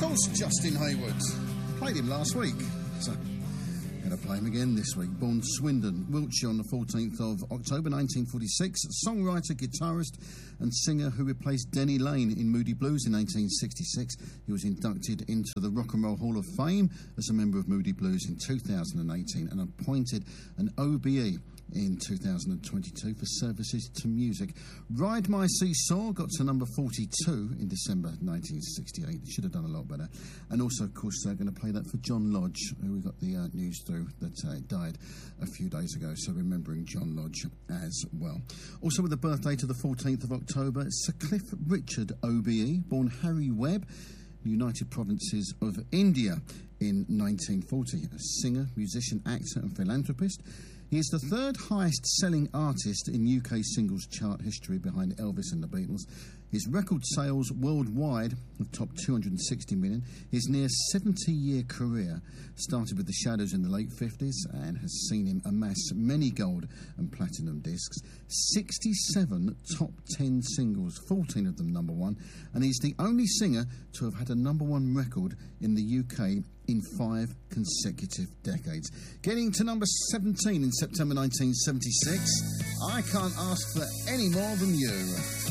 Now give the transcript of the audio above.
course, Justin Hayward. Played him last week, so I'm going to play him again this week. Born Swindon, Wiltshire on the 14th of October 1946, songwriter, guitarist and singer who replaced Denny Laine in Moody Blues in 1966. He was inducted into the Rock and Roll Hall of Fame as a member of Moody Blues in 2018 and appointed an OBE in 2022 for services to music. Ride My Seesaw got to number 42 in December 1968. Should have done a lot better. And also, of course, they're going to play that for John Lodge, who we got the news through that died a few days ago. So remembering John Lodge as well. Also with the birthday to the 14th of October, Sir Cliff Richard OBE, born Harry Webb, United Provinces of India in 1940. A singer, musician, actor and philanthropist. He is the third highest selling artist in UK singles chart history behind Elvis and the Beatles. His record sales worldwide have topped 260 million. His near 70-year career started with the Shadows in the late 50s and has seen him amass many gold and platinum discs, 67 top 10 singles, 14 of them number one, and he's the only singer to have had a number one record in the UK in 5 consecutive decades. Getting to number 17 in September 1976, I Can't Ask for Any More Than You.